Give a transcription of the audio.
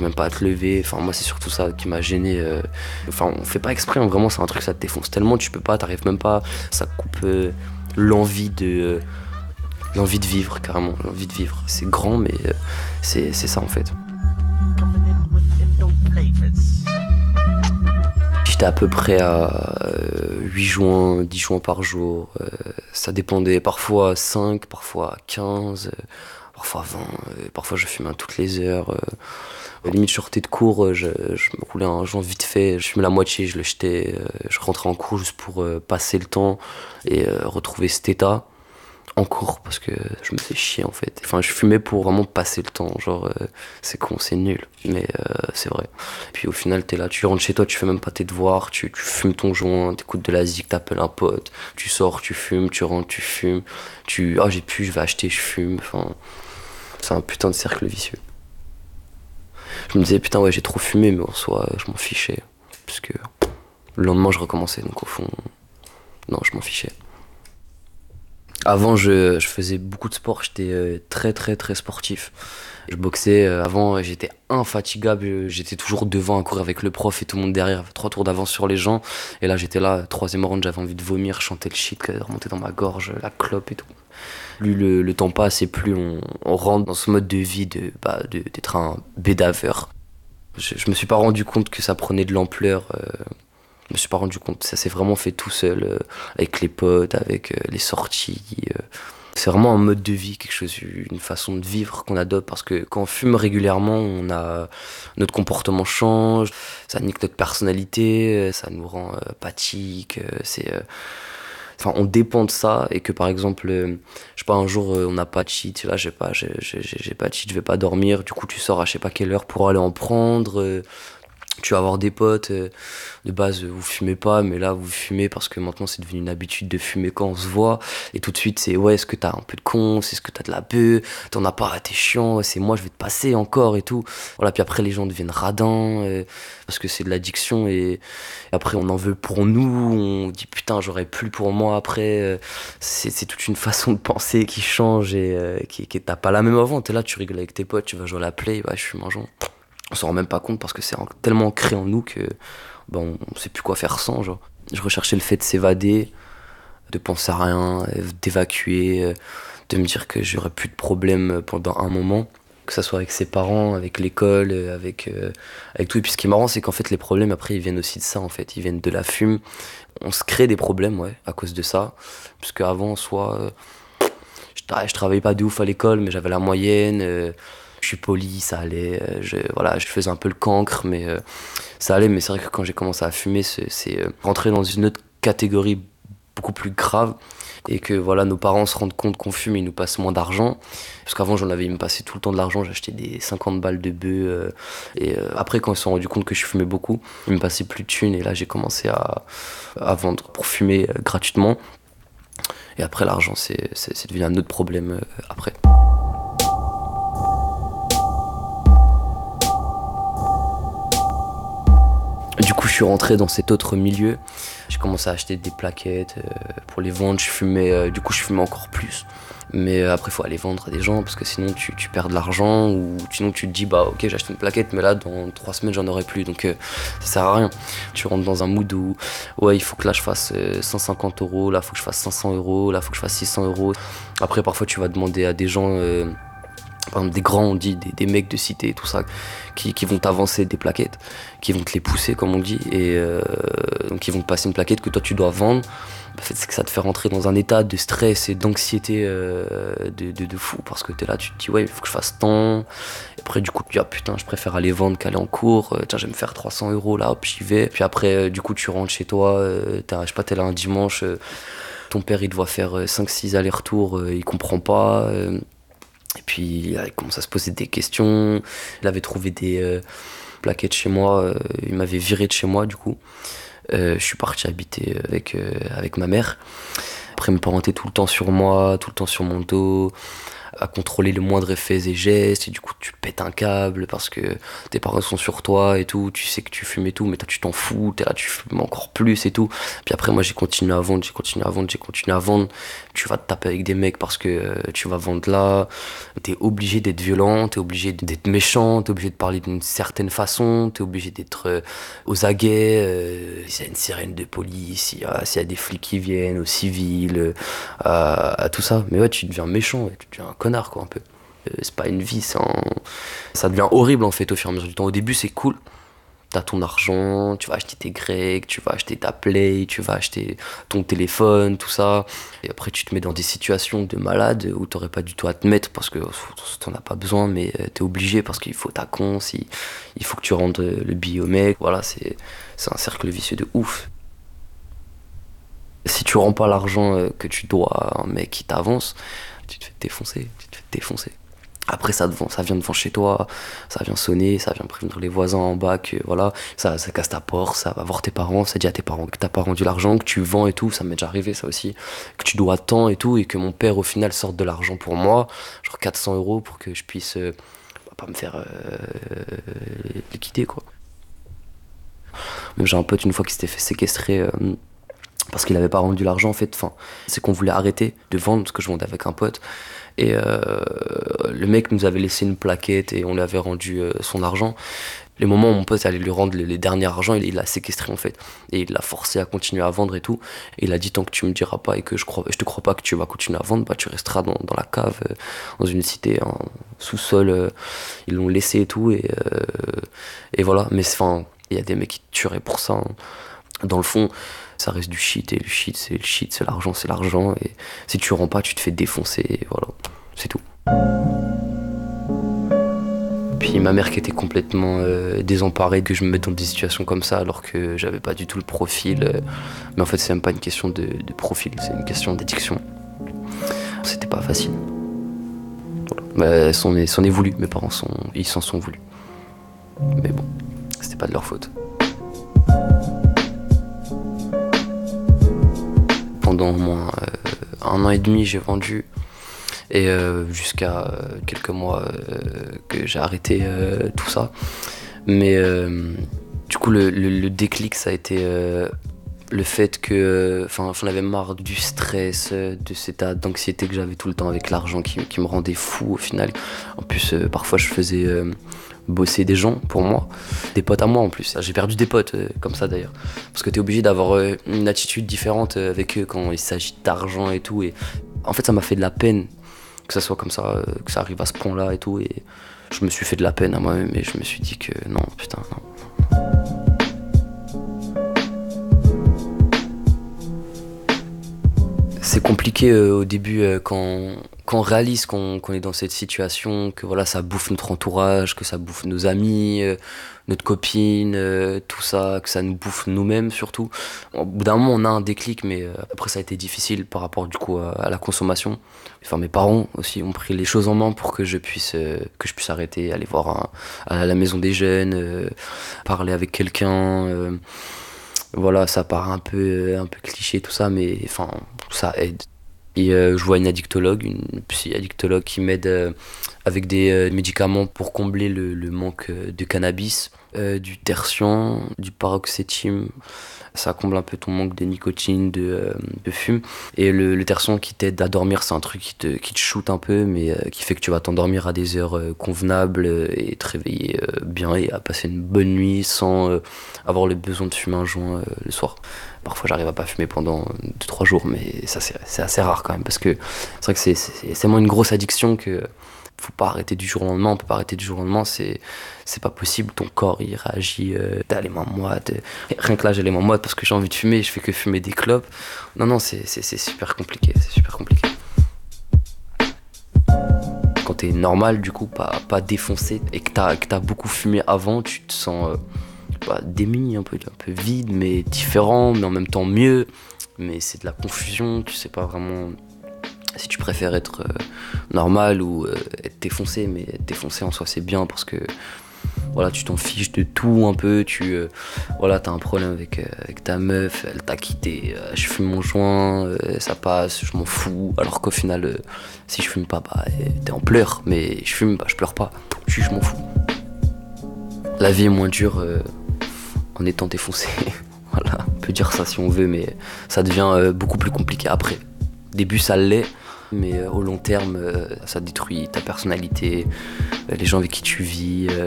même pas à te lever. Enfin, moi, c'est surtout ça qui m'a gêné. Enfin, on fait pas exprès, hein, vraiment, c'est un truc, ça te défonce tellement, tu peux pas, t'arrives même pas. Ça coupe l'envie de. L'envie de vivre, carrément, l'envie de vivre. C'est grand, mais c'est ça en fait. J'étais à peu près à 8 joints, 10 joints par jour. Ça dépendait, parfois 5, parfois 15, parfois 20. Parfois je fumais à toutes les heures. Limite, je sortais de cours, je me roulais un joint vite fait, je fumais la moitié, je le jetais. Je rentrais en cours juste pour passer le temps et retrouver cet état en cours parce que je me fais chier en fait. Enfin, je fumais pour vraiment passer le temps, genre c'est con, c'est nul, mais c'est vrai. Puis au final, t'es là, tu rentres chez toi, tu fais même pas tes devoirs, tu fumes ton joint, t'écoutes de la zik, t'appelles un pote, tu sors, tu fumes, tu rentres, tu fumes, j'ai plus, je vais acheter, je fume, enfin, c'est un putain de cercle vicieux. Je me disais putain ouais j'ai trop fumé, mais en soi je m'en fichais, parce que le lendemain je recommençais, donc au fond, non, je m'en fichais. Avant, je faisais beaucoup de sport, j'étais très très très sportif. Je boxais, avant j'étais infatigable, j'étais toujours devant à courir avec le prof et tout le monde derrière, 3 tours d'avance sur les gens. Et là j'étais là, troisième round, j'avais envie de vomir, chanter le shit, remonter dans ma gorge, la clope et tout. Plus le temps passe et plus on rentre dans ce mode de vie d'être un bédaveur. Je me suis pas rendu compte que ça prenait de l'ampleur. Je me suis pas rendu compte, ça s'est vraiment fait tout seul, avec les potes, avec les sorties. C'est vraiment un mode de vie, quelque chose, une façon de vivre qu'on adopte parce que quand on fume régulièrement, notre comportement change, ça nique notre personnalité, ça nous rend apathiques, enfin, on dépend de ça et que par exemple, je sais pas, un jour on n'a pas de cheat, là j'ai pas de cheat, je vais pas dormir, du coup tu sors à je sais pas quelle heure pour aller en prendre. Tu vas avoir des potes, de base vous fumez pas, mais là vous fumez parce que maintenant c'est devenu une habitude de fumer quand on se voit. Et tout de suite c'est ouais, est-ce que t'as un peu de con, est-ce que t'as de la beuh, t'en as pas, t'es chiant, c'est moi je vais te passer encore et tout. Voilà, puis après les gens deviennent radins, parce que c'est de l'addiction et après on en veut pour nous, on dit putain j'aurais plus pour moi après. C'est toute une façon de penser qui change et qui t'as pas la même avant. T'es là, tu rigoles avec tes potes, tu vas jouer à la play, bah je fume un joint. On s'en rend même pas compte parce que c'est tellement ancré en nous que on sait plus quoi faire sans, genre. Je recherchais le fait de s'évader, de penser à rien, d'évacuer, de me dire que j'aurais plus de problèmes pendant un moment, que ça soit avec ses parents, avec l'école, avec tout. Et puis ce qui est marrant, c'est qu'en fait les problèmes après ils viennent aussi de ça en fait, ils viennent de la fume. On se crée des problèmes, ouais, à cause de ça, parce qu'avant soit je travaillais pas de ouf à l'école, mais j'avais la moyenne. Je suis poli, ça allait. Voilà, je faisais un peu le cancre, mais ça allait. Mais c'est vrai que quand j'ai commencé à fumer, c'est rentrer dans une autre catégorie beaucoup plus grave. Et que voilà, nos parents se rendent compte qu'on fume et ils nous passent moins d'argent. Parce qu'avant, ils me passaient tout le temps de l'argent. J'achetais des 50 balles de bœuf. Et après, quand ils se sont rendus compte que je fumais beaucoup, ils me passaient plus de thunes. Et là, j'ai commencé à vendre pour fumer gratuitement. Et après, l'argent, c'est devenu un autre problème après. Du coup, je suis rentré dans cet autre milieu. J'ai commencé à acheter des plaquettes pour les vendre. Je fumais encore plus. Mais après, il faut aller vendre à des gens parce que sinon, tu perds de l'argent ou sinon, tu te dis, bah ok, j'ai acheté une plaquette, mais là, dans 3 semaines, j'en aurai plus. Donc, ça sert à rien. Tu rentres dans un mood où, ouais, il faut que là, je fasse 150 euros, là, il faut que je fasse 500 euros, là, il faut que je fasse 600 euros. Après, parfois, tu vas demander à des gens. Par exemple, des grands, on dit, des mecs de cité et tout ça, qui vont t'avancer des plaquettes, qui vont te les pousser, comme on dit, et donc ils vont te passer une plaquette que toi tu dois vendre. En fait, c'est que ça te fait rentrer dans un état de stress et d'anxiété de fou, parce que t'es là, tu te dis, ouais, il faut que je fasse tant. Et après, du coup, tu dis, ah putain, je préfère aller vendre qu'aller en cours. Tiens, je vais me faire 300 euros là, hop, j'y vais. Puis après, du coup, tu rentres chez toi, je sais pas, t'es là un dimanche, ton père il doit faire 5-6 allers-retours, il comprend pas. Et puis il commence à se poser des questions. Il avait trouvé des plaquettes chez moi. Il m'avait viré de chez moi du coup. Je suis parti habiter avec ma mère. Après mes parents étaient tout le temps sur moi, tout le temps sur mon dos. à contrôler le moindre effet et gestes, et du coup tu pètes un câble parce que tes parents sont sur toi et tout, tu sais que tu fumes et tout, mais toi tu t'en fous, t'es là, tu fumes encore plus et tout. Puis après moi j'ai continué à vendre, j'ai continué à vendre. Tu vas te taper avec des mecs parce que tu vas vendre là, t'es obligé d'être violent, t'es obligé d'être méchant, t'es obligé de parler d'une certaine façon, t'es obligé d'être aux aguets, s'il y a une sirène de police, s'il y a des flics qui viennent, au civil, à tout ça. Mais ouais, tu deviens méchant, ouais, tu deviens un connard quoi un peu. C'est pas une vie, ça devient horrible en fait au fur et à mesure du temps. Au début c'est cool, t'as ton argent, tu vas acheter tes grecs, tu vas acheter ta play, tu vas acheter ton téléphone, tout ça. Et après tu te mets dans des situations de malade où t'aurais pas du tout à te mettre parce que t'en as pas besoin, mais t'es obligé parce qu'il faut ta con, il faut que tu rendes le billet au mec. Voilà, c'est un cercle vicieux de ouf. Si tu rends pas l'argent que tu dois à un mec qui t'avance, tu te fais défoncer, tu te fais défoncer. Après, ça vient devant chez toi, ça vient sonner, ça vient prévenir les voisins en bas que voilà, ça casse ta porte, ça va voir tes parents, ça dit à tes parents que t'as pas rendu l'argent, que tu vends et tout, ça m'est déjà arrivé ça aussi, que tu dois tant et tout, et que mon père au final sorte de l'argent pour moi, genre 400 € pour que je puisse pas me faire liquider quoi. Même j'ai un pote une fois qui s'était fait séquestrer. Parce qu'il avait pas rendu l'argent en fait, enfin, c'est qu'on voulait arrêter de vendre parce que je vendais avec un pote et le mec nous avait laissé une plaquette et on lui avait rendu son argent. Les moments où mon pote allait lui rendre les derniers argents, il l'a séquestré en fait et il l'a forcé à continuer à vendre et tout. Et il a dit tant que tu me diras pas et que je te crois pas que tu vas continuer à vendre, bah tu resteras dans la cave, dans une cité en sous-sol. Ils l'ont laissé et tout et voilà. Mais enfin, il y a des mecs qui te tueraient pour ça, hein. Dans le fond, ça reste du shit, et le shit, c'est l'argent, et si tu rends pas, tu te fais défoncer, et voilà, c'est tout. Puis ma mère qui était complètement désemparée que je me mette dans des situations comme ça, alors que j'avais pas du tout le profil. Mais en fait, c'est même pas une question de profil, c'est une question d'addiction. C'était pas facile. Voilà. Mais s'en est voulu, mes parents ils s'en sont voulus. Mais bon, c'était pas de leur faute. Pendant au moins 1 an et demi, j'ai vendu. Et jusqu'à quelques mois que j'ai arrêté tout ça. Mais du coup, le déclic, ça a été le fait que j'en avais marre du stress, de cet état d'anxiété que j'avais tout le temps avec l'argent qui me rendait fou au final. En plus, parfois, je faisais bosser des gens pour moi, des potes à moi en plus. J'ai perdu des potes comme ça d'ailleurs. Parce que t'es obligé d'avoir une attitude différente avec eux quand il s'agit d'argent et tout. Et en fait, ça m'a fait de la peine que ça soit comme ça, que ça arrive à ce point-là et tout. Et je me suis fait de la peine à moi-même et je me suis dit que non, putain, non. C'est compliqué au début quand on réalise qu'on est dans cette situation, que voilà, ça bouffe notre entourage, que ça bouffe nos amis, notre copine, tout ça, que ça nous bouffe nous-mêmes surtout. Au bout d'un moment, on a un déclic, mais après ça a été difficile par rapport du coup à la consommation. Enfin, mes parents aussi ont pris les choses en main pour que je puisse arrêter, aller voir à la maison des jeunes, parler avec quelqu'un. Voilà, ça paraît un peu cliché tout ça, mais enfin, ça aide. Et je vois une addictologue, une psy-addictologue qui m'aide avec des médicaments pour combler le manque de cannabis, du tertian, du paroxétine. Ça comble un peu ton manque de nicotine, de fume. Et le tertian qui t'aide à dormir, c'est un truc qui te shoot un peu, mais qui fait que tu vas t'endormir à des heures convenables et te réveiller bien et à passer une bonne nuit sans avoir le besoin de fumer un joint le soir. Parfois j'arrive à pas fumer pendant 2-3 jours, mais ça c'est assez rare quand même, parce que c'est vrai que c'est tellement une grosse addiction que faut pas arrêter du jour au lendemain, on peut pas arrêter du jour au lendemain, c'est pas possible, ton corps il réagit, t'as les mains moites, rien que là j'ai les mains moites parce que j'ai envie de fumer, je fais que fumer des clopes. Non, c'est super compliqué, c'est super compliqué. Quand t'es normal du coup, pas défoncé, et que t'as beaucoup fumé avant, tu te sens démuni, un peu vide, mais différent, mais en même temps mieux. Mais c'est de la confusion, tu sais pas vraiment si tu préfères être normal ou être défoncé. Mais être défoncé en soi c'est bien parce que voilà, tu t'en fiches de tout un peu, voilà, t'as un problème avec ta meuf, elle t'a quitté, je fume mon joint, ça passe, je m'en fous, alors qu'au final, si je fume pas, bah, t'es en pleurs, mais je fume, bah, je pleure pas, je m'en fous. La vie est moins dure en étant défoncé, voilà, on peut dire ça si on veut, mais ça devient beaucoup plus compliqué après. Au début, ça l'est, mais au long terme, ça détruit ta personnalité, les gens avec qui tu vis,